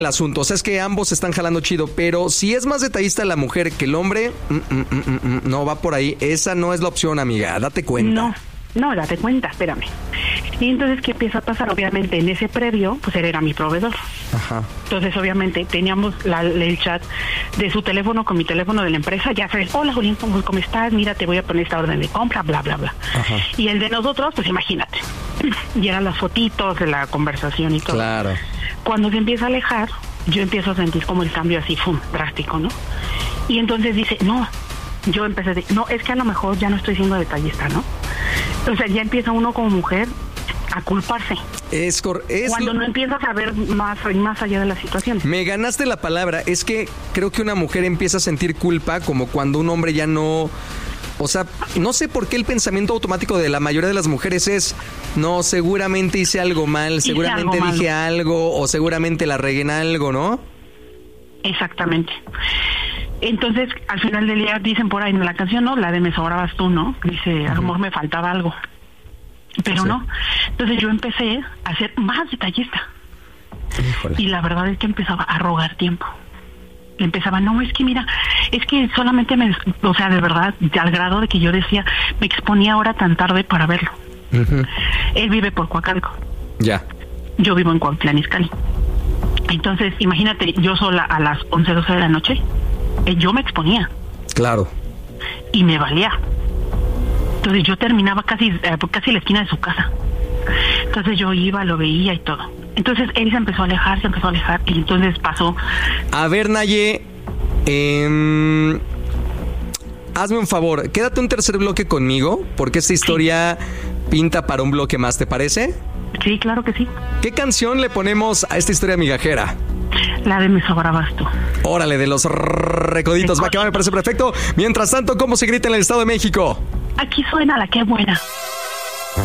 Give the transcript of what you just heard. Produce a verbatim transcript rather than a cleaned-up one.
el asunto, o sea, es que ambos están jalando chido, pero si es más detallista la mujer que el hombre, mm, mm, mm, mm, no va por ahí. Esa no es la opción, amiga, date cuenta. No, no, date cuenta, espérame. Y entonces, ¿qué empieza a pasar? Obviamente, en ese previo, pues él era mi proveedor. Ajá. Entonces, obviamente, teníamos la, el chat de su teléfono con mi teléfono de la empresa. Ya sabes, hola, Julián, ¿cómo, cómo estás? Mira, te voy a poner esta orden de compra, bla, bla, bla. Ajá. Y el de nosotros, pues imagínate. Y eran las fotitos de la conversación y todo. Claro. Cuando se empieza a alejar, yo empiezo a sentir como el cambio así, fum, drástico, ¿no? Y entonces dice, no, yo empecé a decir, no, es que a lo mejor ya no estoy siendo detallista, ¿no? O sea, ya empieza uno como mujer a culparse. Es, cor- es Cuando lo- no empiezas a ver más, más allá de la situación. Me ganaste la palabra. Es que creo que una mujer empieza a sentir culpa como cuando un hombre ya no... O sea, no sé por qué el pensamiento automático de la mayoría de las mujeres es, no, seguramente hice algo mal, Hice seguramente algo dije malo. algo o seguramente la regué en algo, ¿no? Exactamente. Entonces, al final del día dicen por ahí en la canción, ¿no? La de Me sobrabas tú, ¿no? Dice, a lo mejor me faltaba algo. Pero Sí. no. Entonces yo empecé a ser más detallista. Híjole. Y la verdad es que empezaba a rogar tiempo. Empezaba, no, es que mira, es que solamente me, o sea, de verdad, al grado de que yo decía, me exponía ahora tan tarde para verlo. Ujú. Él vive por Coacalco, Ya. yo vivo en Cuautitlán Izcalli. Entonces, imagínate, yo sola a las once, doce de la noche, eh, yo me exponía Claro. y me valía. Entonces yo terminaba casi, eh, casi en la esquina de su casa. Entonces yo iba, lo veía y todo. Entonces él se empezó a alejar, se empezó a alejar y entonces pasó. A ver, Naye, eh, hazme un favor, quédate un tercer bloque conmigo, porque esta historia pinta para un bloque más, ¿te parece? Sí, claro que sí. ¿Qué canción le ponemos a esta historia migajera? La de Me sobrabas tú. Órale, de los recoditos, va que va, me parece perfecto. Mientras tanto, ¿cómo se grita en el Estado de México? Aquí suena la que buena.